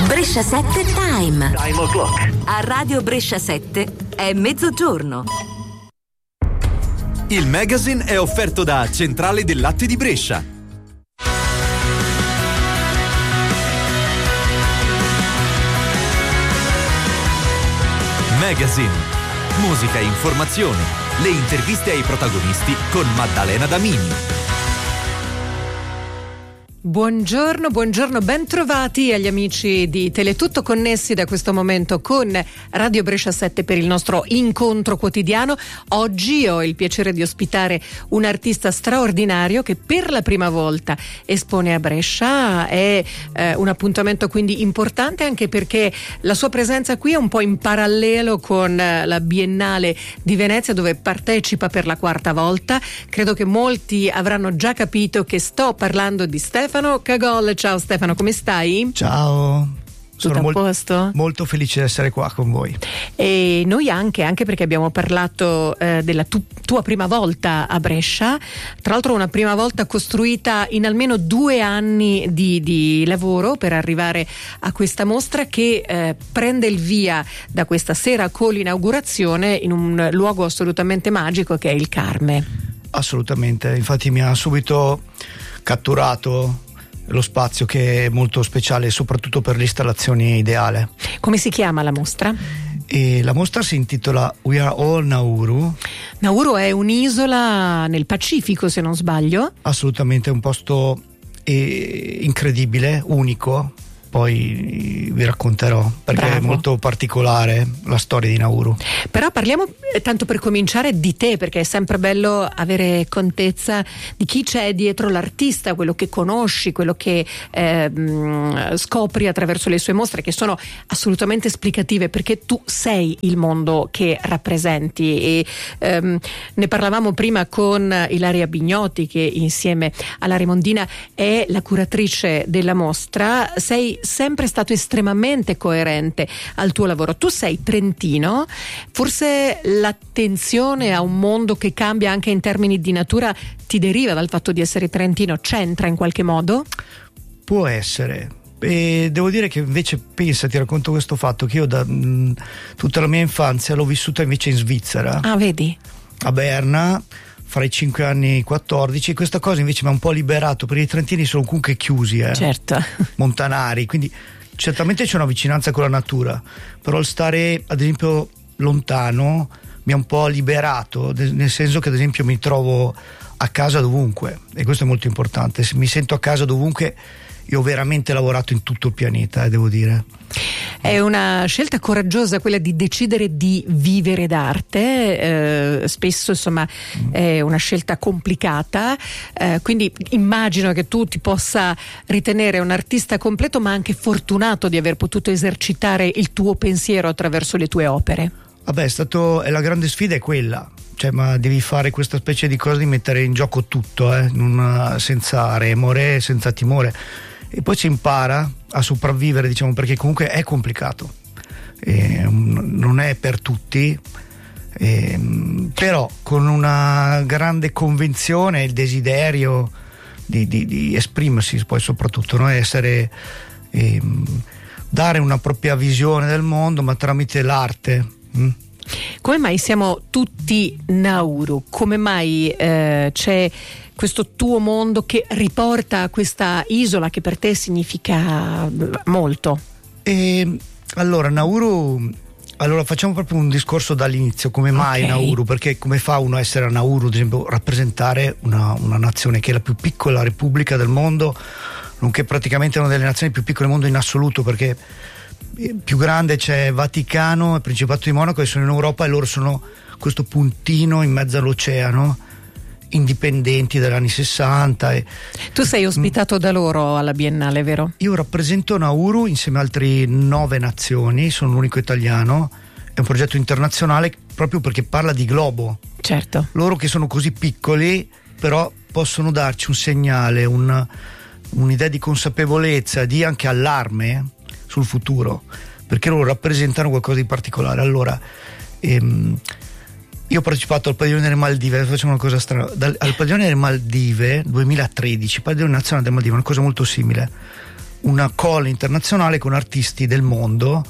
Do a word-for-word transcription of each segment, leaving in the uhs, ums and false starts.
Brescia sette Time. Time o'clock. A Radio Brescia sette è mezzogiorno. Il magazine è offerto da Centrale del Latte di Brescia. Magazine. Musica e informazione. Le interviste ai protagonisti con Maddalena Damini. Buongiorno, buongiorno, ben trovati agli amici di Teletutto connessi da questo momento con Radio Brescia sette per il nostro incontro quotidiano. Oggi ho il piacere di ospitare un artista straordinario che per la prima volta espone a Brescia. È eh, un appuntamento quindi importante anche perché la sua presenza qui è un po' in parallelo con eh, la Biennale di Venezia, dove partecipa per la quarta volta. Credo che molti avranno già capito che sto parlando di Stefano Cagol. Ciao Stefano, come stai? Ciao. Tutto Sono a molto, posto? molto felice di essere qua con voi. E noi anche, anche perché abbiamo parlato eh, della tu- tua prima volta a Brescia, tra l'altro una prima volta costruita in almeno due anni di, di lavoro per arrivare a questa mostra che eh, prende il via da questa sera con l'inaugurazione in un luogo assolutamente magico che è il Carme. Assolutamente, infatti mi ha subito catturato lo spazio, che è molto speciale soprattutto per l'installazione ideale. Come si chiama la mostra? E la mostra si intitola We Are All Nauru. Nauru è un'isola nel Pacifico, se non sbaglio. Assolutamente, è un posto eh, incredibile, unico. Poi vi racconterò perché Bravo. È molto particolare la storia di Nauru. Però parliamo eh, tanto per cominciare di te, perché è sempre bello avere contezza di chi c'è dietro l'artista, quello che conosci, quello che eh, mh, scopri attraverso le sue mostre, che sono assolutamente esplicative, perché tu sei il mondo che rappresenti. E ehm, ne parlavamo prima con Ilaria Bignotti, che insieme alla Remondina è la curatrice della mostra. Sei sempre stato estremamente coerente al tuo lavoro. Tu sei trentino, forse l'attenzione a un mondo che cambia anche in termini di natura ti deriva dal fatto di essere trentino, c'entra in qualche modo? Può essere. E devo dire che invece, pensa, ti racconto questo fatto, che io da mh, tutta la mia infanzia l'ho vissuta invece in Svizzera. Ah, vedi? A Berna, fra i cinque anni e i quattordici. Questa cosa invece mi ha un po' liberato, perché i trentini sono comunque chiusi, eh? Certo. montanari, quindi certamente c'è una vicinanza con la natura, però il stare ad esempio lontano mi ha un po' liberato, nel senso che ad esempio mi trovo a casa dovunque, e questo è molto importante. Se mi sento a casa dovunque, io ho veramente lavorato in tutto il pianeta, eh, devo dire. È una scelta coraggiosa quella di decidere di vivere d'arte, eh, spesso insomma è una scelta complicata, eh, quindi immagino che tu ti possa ritenere un artista completo, ma anche fortunato di aver potuto esercitare il tuo pensiero attraverso le tue opere. Vabbè, è stato, è la grande sfida è quella, cioè, ma devi fare questa specie di cosa di mettere in gioco tutto, eh, non, senza remore, senza timore. E poi si impara a sopravvivere, diciamo, perché comunque è complicato, e non è per tutti, e, però con una grande convinzione, il desiderio di, di, di esprimersi, poi soprattutto, no? Essere, e, dare una propria visione del mondo, ma tramite l'arte. mm? Come mai siamo tutti Nauru? Come mai eh, c'è questo tuo mondo che riporta a questa isola che per te significa molto? E allora Nauru, allora facciamo proprio un discorso dall'inizio, come mai Okay. Nauru, perché come fa uno a essere a Nauru, ad esempio rappresentare una, una nazione che è la più piccola repubblica del mondo, nonché praticamente una delle nazioni più piccole del mondo in assoluto, perché più grande c'è Vaticano e Principato di Monaco, che sono in Europa, e loro sono questo puntino in mezzo all'oceano, indipendenti dagli anni sessanta. E Tu sei ospitato mm. da loro alla Biennale, vero? io rappresento Nauru insieme a altre nove nazioni, sono l'unico italiano, è un progetto internazionale proprio perché parla di globo. Certo. Loro che sono così piccoli però possono darci un segnale, un, un'idea di consapevolezza, di anche allarme sul futuro, perché loro rappresentano qualcosa di particolare. Allora ehm, io ho partecipato al padiglione delle Maldive, facciamo una cosa strana, dal, al padiglione delle Maldive duemilatredici, padiglione nazionale delle Maldive, una cosa molto simile. una call internazionale con artisti del mondo,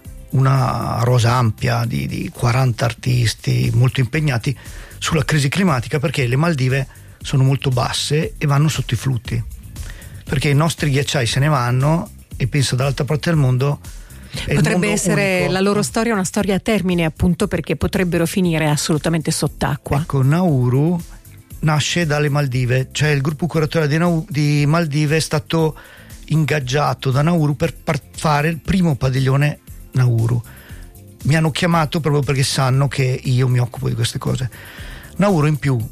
una rosa ampia di, di quaranta artisti molto impegnati sulla crisi climatica, perché le Maldive sono molto basse e vanno sotto i flutti, perché i nostri ghiacciai se ne vanno e penso dall'altra parte del mondo potrebbe essere unico. La loro storia una storia a termine, appunto perché potrebbero finire assolutamente sott'acqua. Ecco, Nauru nasce dalle Maldive, cioè il gruppo curatore di, Nau- di Maldive è stato ingaggiato da Nauru per par- fare il primo padiglione Nauru. Mi hanno chiamato proprio perché sanno che io mi occupo di queste cose. Nauru, in più,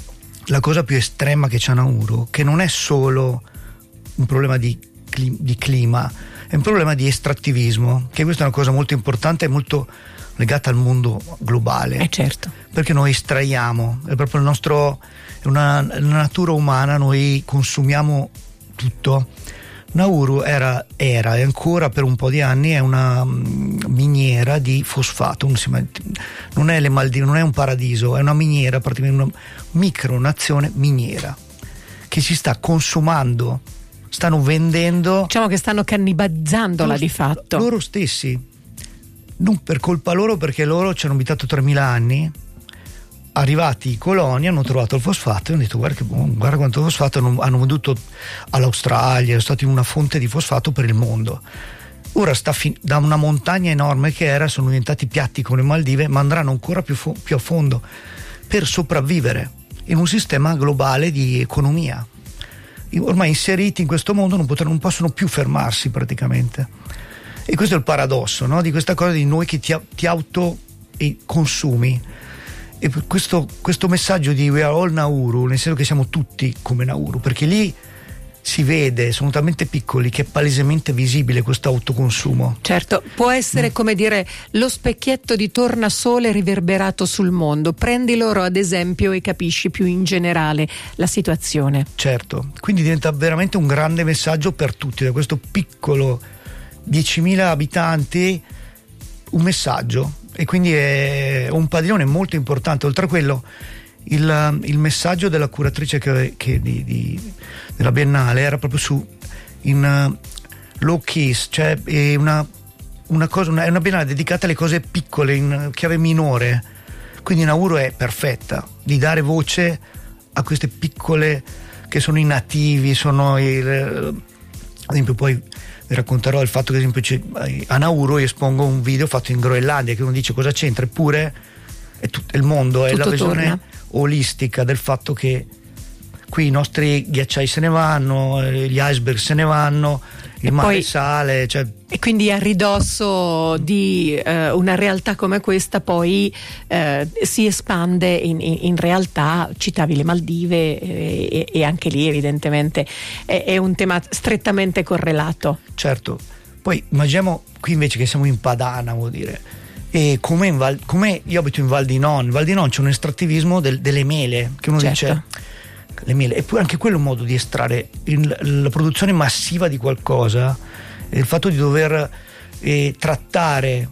la cosa più estrema che c'ha Nauru, che non è solo un problema di, cli- di clima, è un problema di estrattivismo, che questa è una cosa molto importante e molto legata al mondo globale. Eh certo. Perché noi estraiamo, è proprio il nostro, è una, la natura umana, noi consumiamo tutto. Nauru era, era e ancora per un po' di anni è una miniera di fosfato, non è le Maldive, non è un paradiso, è una miniera, praticamente una micronazione miniera che si sta consumando, stanno vendendo, diciamo che stanno cannibalizzandola loro, di fatto loro stessi, non per colpa loro, perché loro ci hanno abitato tremila anni. Arrivati i coloni hanno trovato il fosfato e hanno detto guarda, che, guarda quanto fosfato, hanno, hanno venduto all'Australia, è stato in una fonte di fosfato per il mondo. Ora sta fin- da una montagna enorme che era, sono diventati piatti come le Maldive, ma andranno ancora più, fo- più a fondo per sopravvivere in un sistema globale di economia. Ormai inseriti in questo mondo non, potranno, non possono più fermarsi praticamente. E questo è il paradosso, no? Di questa cosa di noi che ti, ti auto e consumi. E questo, questo messaggio di we are all Nauru, nel senso che siamo tutti come Nauru, perché lì si vede, sono talmente piccoli che è palesemente visibile questo autoconsumo. Certo, può essere mm. come dire lo specchietto di tornasole riverberato sul mondo. Prendi loro ad esempio e capisci più in generale la situazione. Certo, quindi diventa veramente un grande messaggio per tutti, da questo piccolo diecimila abitanti, un messaggio. E quindi è un padiglione molto importante. Oltre a quello, il, il messaggio della curatrice che, che di, di, della Biennale era proprio su in uh, low keys, cioè è una, una cosa, una, è una Biennale dedicata alle cose piccole in chiave minore. Quindi Nauru è perfetta di dare voce a queste piccole che sono i nativi, sono il, ad esempio poi vi racconterò il fatto che ad esempio a Nauru io espongo un video fatto in Groenlandia, che uno dice cosa c'entra, eppure è tutto il mondo, è tutto la visione torna. olistica del fatto che qui i nostri ghiacciai se ne vanno, gli iceberg se ne vanno, il e mare poi, sale, cioè... e quindi a ridosso di eh, una realtà come questa poi eh, si espande in, in, in realtà, citavi le Maldive eh, e, e anche lì evidentemente è, è un tema strettamente correlato. Certo, poi immaginiamo qui invece che siamo in Padana, vuol dire, e come, in Val, come io abito in Val di Non, in Val di Non c'è un estrattivismo del, delle mele, che uno certo. dice le mele, eppure anche quello è un modo di estrarre il, la produzione massiva di qualcosa, il fatto di dover eh, trattare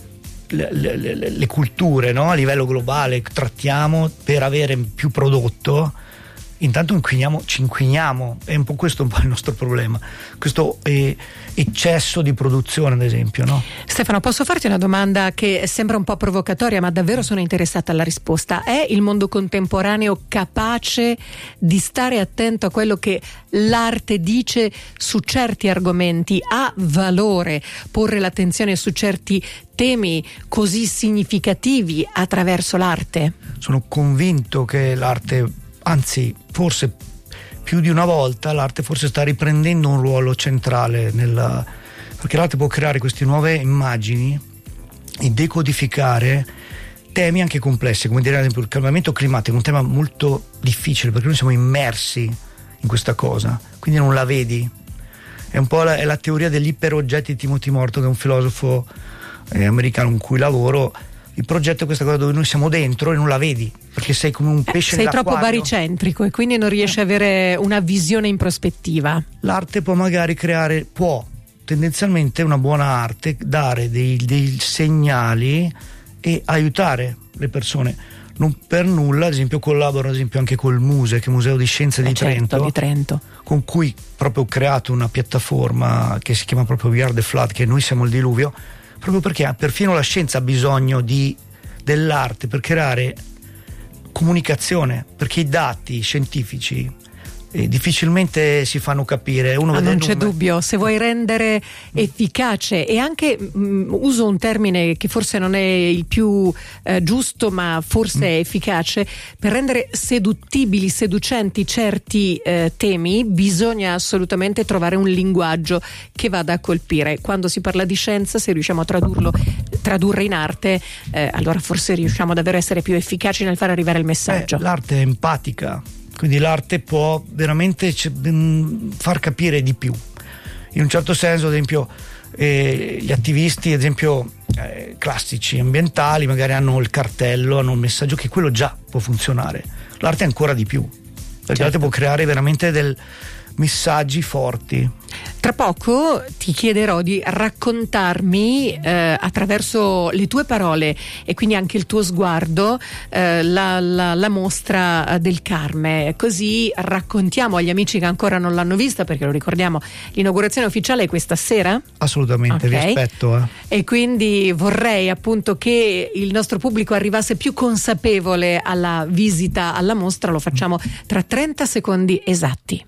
le, le, le, le culture, no? A livello globale trattiamo per avere più prodotto, intanto inquiniamo, ci inquiniamo, è un po' questo un po' il nostro problema, questo eh, eccesso di produzione ad esempio, no? Stefano, posso farti una domanda che sembra un po' provocatoria, ma davvero sono interessata alla risposta. È il mondo contemporaneo capace di stare attento a quello che l'arte dice su certi argomenti? Ha valore porre l'attenzione su certi temi così significativi attraverso l'arte? Sono convinto che l'arte, anzi forse più di una volta, l'arte forse sta riprendendo un ruolo centrale nella, perché l'arte può creare queste nuove immagini e decodificare temi anche complessi, come dire ad esempio il cambiamento climatico, un tema molto difficile perché noi siamo immersi in questa cosa, quindi non la vedi. È un po' la, è la teoria degli iperoggetti di Timothy Morton, che è un filosofo eh, americano con cui lavoro. Il progetto è questa cosa dove noi siamo dentro e non la vedi, perché sei come un pesce eh, sei nell'acquario. Sei troppo baricentrico e quindi non riesci a avere una visione in prospettiva. L'arte può magari creare, può tendenzialmente una buona arte dare dei, dei segnali e aiutare le persone. non per nulla, ad esempio collaboro ad esempio anche col Muse, che è il Museo di Scienze eh di, certo, Trento, di Trento, con cui proprio ho creato una piattaforma che si chiama proprio We Are the Flood, che noi siamo il diluvio, proprio perché perfino la scienza ha bisogno di, dell'arte per creare comunicazione, perché i dati scientifici eh, difficilmente si fanno capire. Uno ah, vede non c'è numeri. dubbio, se vuoi rendere efficace e anche mh, uso un termine che forse non è il più eh, giusto, ma forse mm. è efficace, per rendere seduttibili, seducenti certi eh, temi bisogna assolutamente trovare un linguaggio che vada a colpire. Quando si parla di scienza, se riusciamo a tradurlo tradurre in arte, eh, allora forse riusciamo davvero a essere più efficaci nel far arrivare il messaggio. Eh, l'arte è empatica, quindi l'arte può veramente c- far capire di più. In un certo senso, ad esempio, eh, gli attivisti, ad esempio, eh, classici, ambientali, magari hanno il cartello, hanno un messaggio che quello già può funzionare. L'arte è ancora di più, perché certo. l'arte può creare veramente dei messaggi forti. Tra poco ti chiederò di raccontarmi eh, attraverso le tue parole e quindi anche il tuo sguardo eh, la, la, la mostra del Carme, così raccontiamo agli amici che ancora non l'hanno vista, perché lo ricordiamo, l'inaugurazione ufficiale è questa sera? Assolutamente, okay. Vi aspetto eh. E quindi vorrei appunto che il nostro pubblico arrivasse più consapevole alla visita alla mostra. Lo facciamo tra trenta secondi esatti.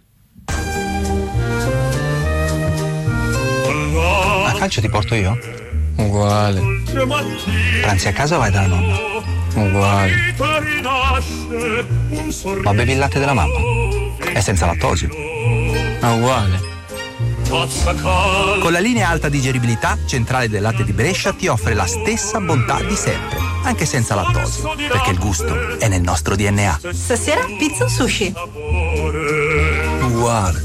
A calcio ti porto io? Uguale. Pranzi a casa o vai dalla nonna? Uguale. Ma bevi il latte della mamma? È senza lattosio. Ma uguale. Con la linea alta digeribilità, Centrale del Latte di Brescia ti offre la stessa bontà di sempre, anche senza lattosio, perché il gusto è nel nostro D N A. Stasera pizza o sushi? Uguale.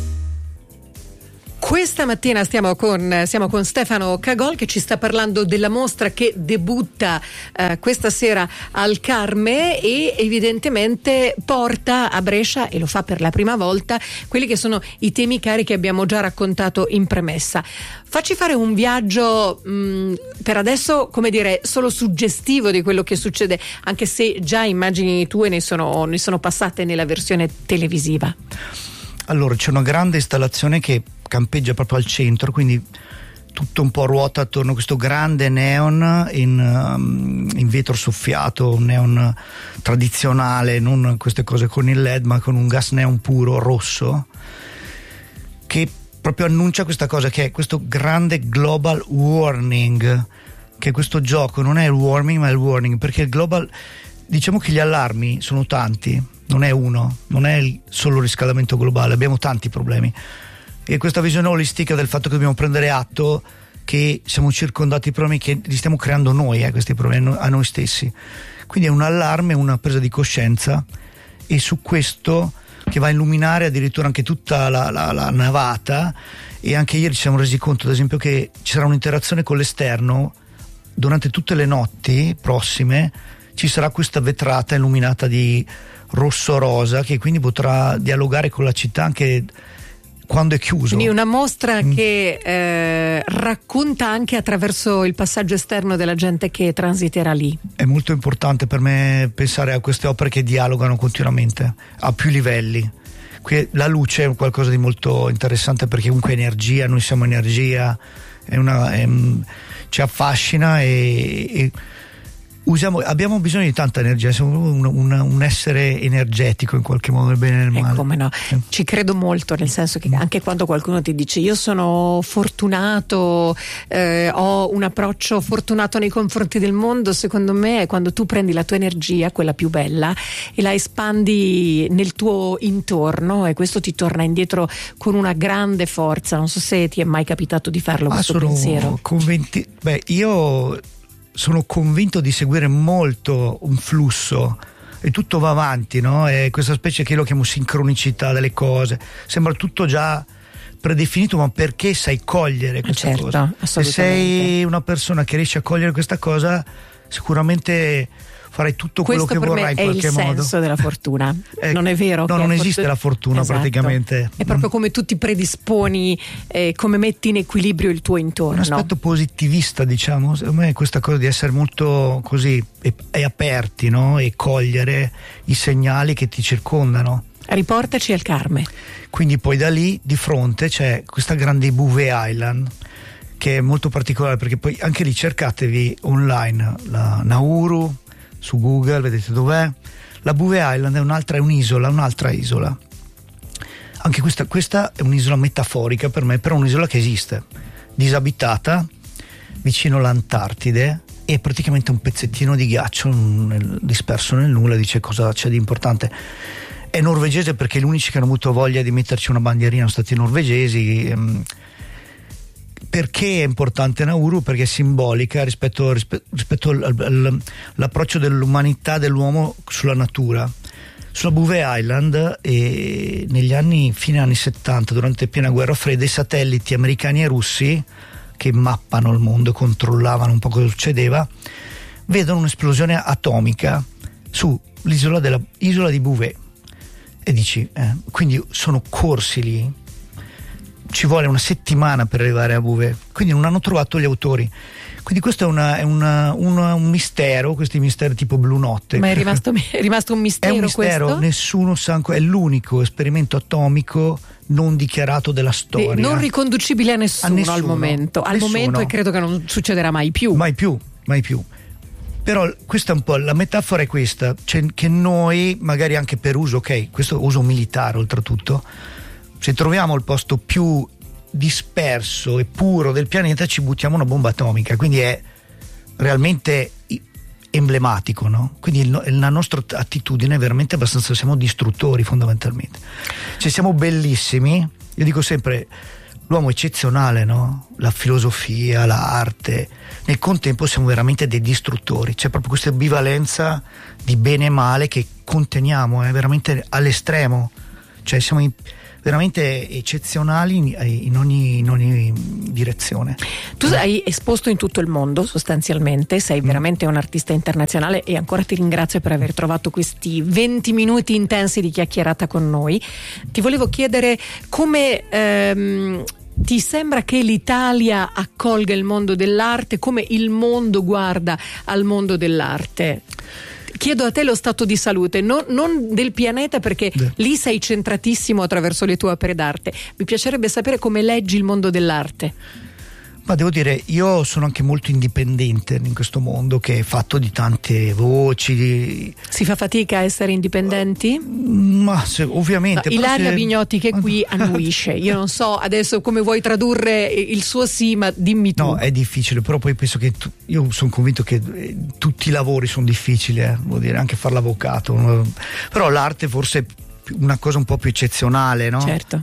Questa mattina stiamo con, siamo con Stefano Cagol, che ci sta parlando della mostra che debutta eh, questa sera al Carme e evidentemente porta a Brescia, e lo fa per la prima volta, quelli che sono i temi cari che abbiamo già raccontato in premessa. Facci fare un viaggio mh, per adesso, come dire, solo suggestivo di quello che succede, anche se già immagini tue ne sono, ne sono passate nella versione televisiva. Allora, c'è una grande installazione che campeggia proprio al centro, quindi tutto un po' ruota attorno a questo grande neon in, um, in vetro soffiato, un neon tradizionale, non queste cose con il L E D, ma con un gas neon puro rosso, che proprio annuncia questa cosa, che è questo grande global warning, che questo gioco non è il warming ma è il warning, perché il global, diciamo che gli allarmi sono tanti, non è uno, non è il solo riscaldamento globale, abbiamo tanti problemi. E questa visione olistica del fatto che dobbiamo prendere atto che siamo circondati di problemi, che li stiamo creando noi, eh, questi problemi a noi stessi. Quindi è un allarme, una presa di coscienza, e su questo che va a illuminare addirittura anche tutta la, la, la navata. E anche ieri ci siamo resi conto, ad esempio, che ci sarà un'interazione con l'esterno durante tutte le notti prossime. Ci sarà questa vetrata illuminata di rosso-rosa che quindi potrà dialogare con la città anche quando è chiuso. Quindi una mostra mm. che eh, racconta anche attraverso il passaggio esterno della gente che transiterà lì. È molto importante per me pensare a queste opere che dialogano continuamente a più livelli. Qui la luce è qualcosa di molto interessante, perché comunque è energia, noi siamo energia, è una, è, ci affascina e, e usiamo, abbiamo bisogno di tanta energia, siamo un, un, un essere energetico in qualche modo, nel bene e nel male. E come no, eh. Ci credo molto, nel senso che anche quando qualcuno ti dice io sono fortunato, eh, ho un approccio fortunato nei confronti del mondo, secondo me è quando tu prendi la tua energia, quella più bella, e la espandi nel tuo intorno, e questo ti torna indietro con una grande forza. Non so se ti è mai capitato di farlo, questo ah, sono pensiero. Convinti, beh, io sono convinto di seguire molto un flusso e tutto va avanti, no? È questa specie che io lo chiamo sincronicità delle cose, sembra tutto già predefinito, ma perché sai cogliere questa certo, cosa? Se sei una persona che riesce a cogliere questa cosa, sicuramente farai tutto quello questo che vorrai in qualche modo. Questo per me è il senso della fortuna, eh, non è vero? No, che non è esiste fortuna... la fortuna, esatto. praticamente. È proprio come tu ti predisponi, eh, come metti in equilibrio il tuo intorno. Un aspetto positivista, diciamo, secondo me è questa cosa di essere molto così e, e aperti, no? E cogliere i segnali che ti circondano. Riportaci al Carme. Quindi poi da lì di fronte c'è questa grande Bouvet Island, che è molto particolare, perché poi anche lì cercatevi online la Nauru su Google, vedete dov'è. La Bouvet Island è un'altra, è un'isola, un'altra isola. Anche questa, questa è un'isola metaforica per me, però è un'isola che esiste, disabitata, vicino all'Antartide, e praticamente un pezzettino di ghiaccio nel, disperso nel nulla. Dice cosa c'è di importante. È norvegese perché gli unici che hanno avuto voglia di metterci una bandierina sono stati i norvegesi. Ehm, perché è importante Nauru? Perché è simbolica rispetto, rispetto, rispetto al, al, all'approccio dell'umanità, dell'uomo sulla natura. Sulla Bouvet Island, e negli anni fine anni settanta, durante piena guerra fredda, i satelliti americani e russi che mappano il mondo, controllavano un po' cosa succedeva, vedono un'esplosione atomica sull'isola della, isola di Bouvet, e dici eh, quindi sono corsi lì, ci vuole una settimana per arrivare a Bouvet, quindi non hanno trovato gli autori. Quindi questo è, una, è una, una, un mistero, questi misteri tipo Blu Notte. Ma è rimasto, è rimasto un mistero, è un mistero, questo? Nessuno sa, è l'unico esperimento atomico non dichiarato della storia. E non riconducibile a nessuno, a nessuno al momento. Al nessuno. momento, e credo che non succederà mai più. Mai più, mai più. Però questa è un po', la metafora è questa, cioè che noi, magari anche per uso, ok, questo uso militare oltretutto, se troviamo il posto più disperso e puro del pianeta ci buttiamo una bomba atomica, quindi è realmente emblematico, no? Quindi il, la nostra attitudine è veramente abbastanza, siamo distruttori fondamentalmente, cioè siamo bellissimi, io dico sempre l'uomo è eccezionale, no? La filosofia, l'arte, nel contempo siamo veramente dei distruttori, c'è proprio questa ambivalenza di bene e male che conteniamo, è eh, veramente all'estremo, cioè siamo in, veramente eccezionali in, in, ogni, in ogni direzione. Tu hai esposto in tutto il mondo sostanzialmente, sei veramente un artista internazionale, e ancora ti ringrazio per aver trovato questi venti minuti intensi di chiacchierata con noi. Ti volevo chiedere come ehm, ti sembra che l'Italia accolga il mondo dell'arte, come il mondo guarda al mondo dell'arte. Chiedo a te lo stato di salute, non, non del pianeta, perché Beh. lì sei centratissimo attraverso le tue opere d'arte. Mi piacerebbe sapere come leggi il mondo dell'arte. Ma devo dire, io sono anche molto indipendente in questo mondo che è fatto di tante voci. Di... Si fa fatica a essere indipendenti? Ma se, ovviamente. No, Ilaria se... Bignotti che qui annuisce. Io non so adesso come vuoi tradurre il suo sì, ma dimmi tu. No, è difficile, però poi penso che tu, io sono convinto che eh, tutti i lavori sono difficili, eh, vuol dire anche fare l'avvocato. No? Però l'arte forse è una cosa un po' più eccezionale, no? Certo.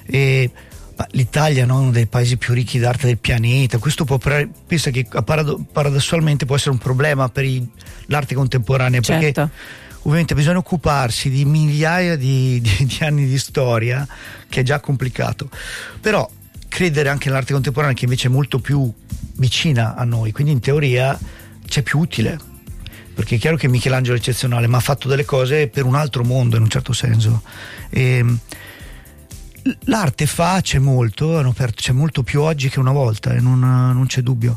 E l'Italia, no, è uno dei paesi più ricchi d'arte del pianeta, questo può, pensa che paradossalmente può essere un problema per i, l'arte contemporanea, certo. Perché ovviamente bisogna occuparsi di migliaia di, di, di anni di storia, che è già complicato, però credere anche nell'arte contemporanea, che invece è molto più vicina a noi, quindi in teoria c'è più utile, perché è chiaro che Michelangelo è eccezionale, ma ha fatto delle cose per un altro mondo in un certo senso. E, l'arte fa, c'è molto, hanno aperto, c'è molto più oggi che una volta, e non, non c'è dubbio.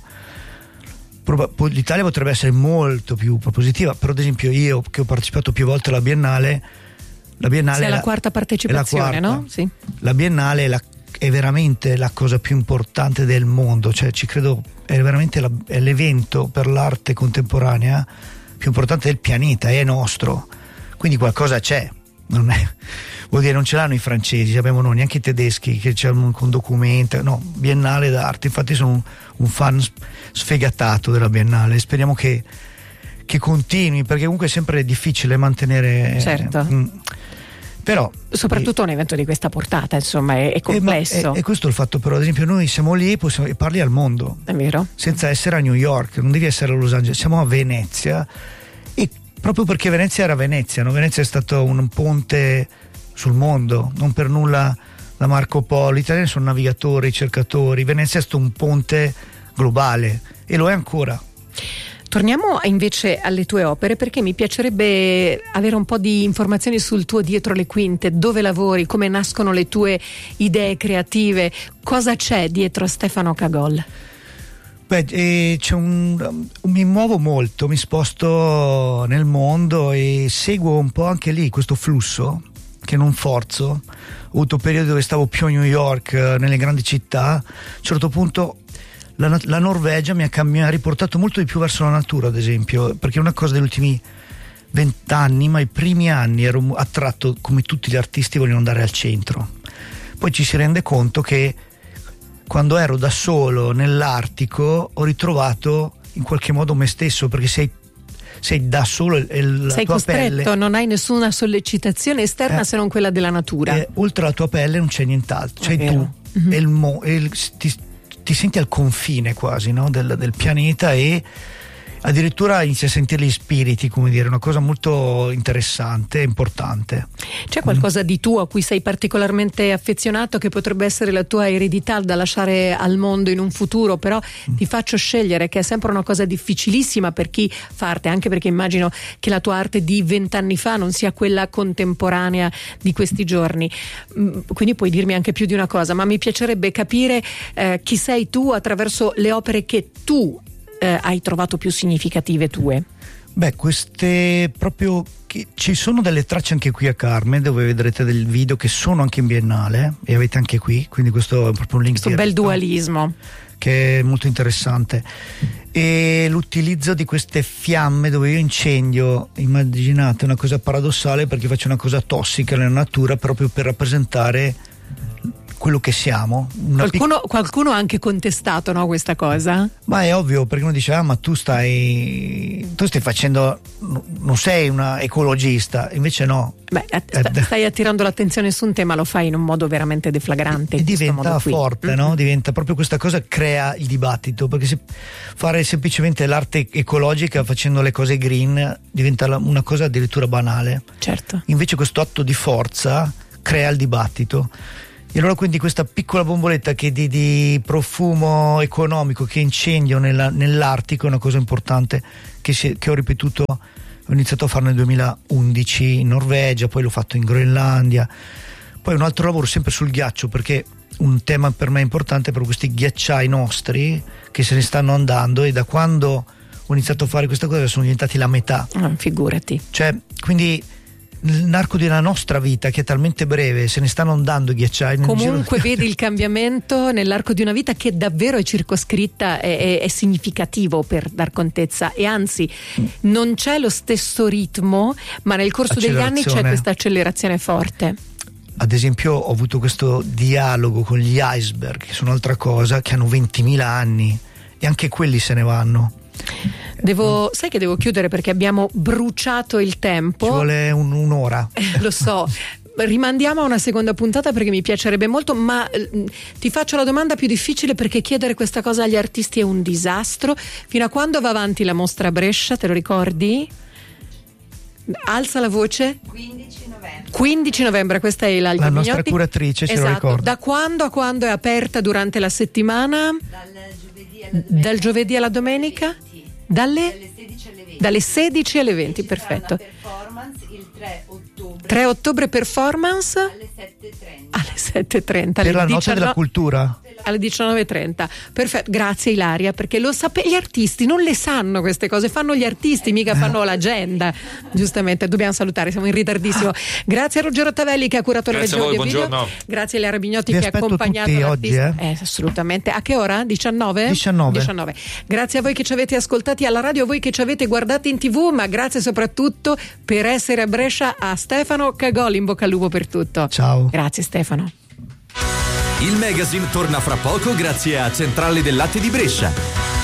L'Italia potrebbe essere molto più propositiva, però ad esempio io che ho partecipato più volte alla Biennale, la Biennale sei è la, la quarta partecipazione, è la quarta, no? Sì. La Biennale è, la, è veramente la cosa più importante del mondo, cioè ci credo, è veramente la, è l'evento per l'arte contemporanea più importante del pianeta, è nostro, quindi qualcosa c'è. Non è, vuol dire non ce l'hanno i francesi, abbiamo noi, neanche i tedeschi che c'hanno un documento, no, Biennale d'arte, infatti sono un, un fan sfegatato della Biennale, speriamo che, che continui, perché comunque è sempre difficile mantenere, certo. eh, mh, però soprattutto eh, un evento di questa portata, insomma, è, è complesso. E questo è il fatto, però ad esempio noi siamo lì e, possiamo, e parli al mondo, è vero, senza essere a New York, non devi essere a Los Angeles, siamo a Venezia, e proprio perché Venezia era Venezia, no? Venezia è stato un ponte sul mondo, non per nulla da Marco Polo, gli italiani sono navigatori, ricercatori, Venezia è stato un ponte globale e lo è ancora. Tu Torniamo invece alle tue opere, perché mi piacerebbe avere un po' di informazioni sul tuo dietro le quinte, dove lavori, come nascono le tue idee creative, cosa c'è dietro Stefano Cagol? Beh, eh, c'è un, mi muovo molto, mi sposto nel mondo e seguo un po' anche lì questo flusso che non forzo. Ho avuto periodi dove stavo più a New York, nelle grandi città. A un certo punto la, la Norvegia mi ha, mi ha riportato molto di più verso la natura, ad esempio, perché è una cosa degli ultimi vent'anni, ma i primi anni ero attratto, come tutti gli artisti, vogliono andare al centro. Poi ci si rende conto che quando ero da solo nell'Artico ho ritrovato in qualche modo me stesso, perché sei sei da solo e la sei tua costretto, pelle, non hai nessuna sollecitazione esterna eh, se non quella della natura. E oltre alla tua pelle non c'è nient'altro, c'hai tu mm-hmm. e il mo, e il, ti, ti senti al confine quasi, no? del, del pianeta, e addirittura inizi a sentire gli spiriti, come dire, una cosa molto interessante e importante. C'è qualcosa di tuo a cui sei particolarmente affezionato, che potrebbe essere la tua eredità da lasciare al mondo in un futuro? Però ti faccio scegliere, che è sempre una cosa difficilissima per chi fa arte, anche perché immagino che la tua arte di vent'anni fa non sia quella contemporanea di questi giorni, quindi puoi dirmi anche più di una cosa, ma mi piacerebbe capire eh, chi sei tu attraverso le opere che tu Eh, hai trovato più significative tue. Beh, queste proprio che ci sono delle tracce anche qui a Carme, dove vedrete del video che sono anche in biennale, e avete anche qui, quindi questo è proprio un link, questo bel dualismo che è molto interessante. E l'utilizzo di queste fiamme dove io incendio, immaginate una cosa paradossale, perché faccio una cosa tossica nella natura proprio per rappresentare quello che siamo. Qualcuno, pic- qualcuno ha anche contestato, no, questa cosa? Ma è ovvio, perché uno dice: ah, ma tu stai tu stai facendo, non sei una ecologista, invece no. Beh, st- stai attirando l'attenzione su un tema, lo fai in un modo veramente deflagrante, e diventa forte, mm-hmm. no? Diventa proprio questa cosa, crea il dibattito, perché se fare semplicemente l'arte ecologica facendo le cose green diventa una cosa addirittura banale. Certo. Invece questo atto di forza crea il dibattito. E allora quindi questa piccola bomboletta che di, di profumo economico che incendio nella, nell'Artico è una cosa importante che, si, che ho ripetuto, ho iniziato a fare nel duemilaundici in Norvegia, poi l'ho fatto in Groenlandia, poi un altro lavoro sempre sul ghiaccio, perché un tema per me importante è proprio questi ghiacciai nostri che se ne stanno andando, e da quando ho iniziato a fare questa cosa sono diventati la metà. Ah, figurati. Cioè, quindi nell'arco della nostra vita, che è talmente breve, se ne stanno andando i ghiacciai. Comunque vedi il cambiamento nell'arco di una vita che davvero è circoscritta, è, è, è significativo per dar contezza, e anzi non c'è lo stesso ritmo, ma nel corso degli anni c'è questa accelerazione forte. Ad esempio ho avuto questo dialogo con gli iceberg, che sono altra cosa, che hanno ventimila anni, e anche quelli se ne vanno. Devo, sai che devo chiudere perché abbiamo bruciato il tempo. Ci vuole un, un'ora. Eh, lo so. Rimandiamo a una seconda puntata perché mi piacerebbe molto, ma eh, ti faccio la domanda più difficile, perché chiedere questa cosa agli artisti è un disastro. Fino a quando va avanti la mostra a Brescia, te lo ricordi? Alza la voce. quindici novembre. quindici novembre, questa è la, la nostra curatrice, esatto. Se lo ricorda. Da quando a quando è aperta durante la settimana? Dal giovedì alla domenica. Dal giovedì alla domenica? Dalle? Dalle sedici alle venti. Dalle sedici alle venti, Ci perfetto. sarà una performance il tre ottobre. tre ottobre performance Alle sette e trenta. alle sette e trenta. Per la notte della cultura. Alle diciannove e trenta. Perfetto, grazie Ilaria, perché lo sape- gli artisti non le sanno queste cose, fanno gli artisti, mica fanno l'agenda. Giustamente, dobbiamo salutare, siamo in ritardissimo. Grazie a Ruggero Tavelli che ha curato la regia audio video. Grazie a Ilaria Bignotti Vi che ha accompagnato tutti l'artista. oggi, eh? eh, assolutamente. A che ora? diciannove? diciannove. diciannove. Grazie a voi che ci avete ascoltati alla radio, a voi che ci avete guardati in tivù, ma grazie soprattutto per essere a Brescia a Stefano Cagol. In bocca al lupo per tutto. Ciao. Grazie Stefano. Il magazine torna fra poco grazie a Centrale del Latte di Brescia.